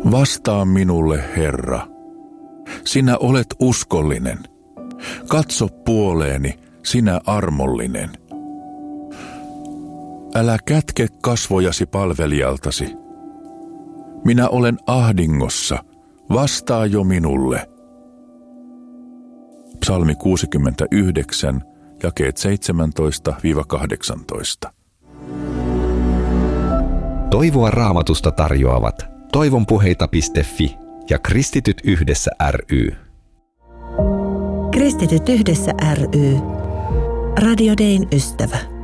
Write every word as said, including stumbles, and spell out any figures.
Vastaa minulle, Herra. Sinä olet uskollinen. Katso puoleeni, sinä armollinen. Älä kätke kasvojasi palvelijaltasi. Minä olen ahdingossa, vastaa jo minulle. Psalmi kuusikymmentäyhdeksän, jakeet seitsemäntoista kahdeksantoista. Toivoa Raamatusta tarjoavat toivonpuheita piste fi ja Kristityt yhdessä ry. Kristityt yhdessä ry. Radio Dayn ystävä.